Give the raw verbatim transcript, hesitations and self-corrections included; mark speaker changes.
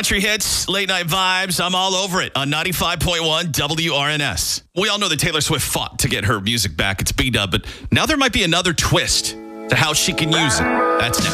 Speaker 1: Country hits, late night vibes. I'm all over it on ninety-five point one W R N S. We all know that Taylor Swift fought to get her music back. It's B-Dub, but now there might be another twist to how she can use it. That's next.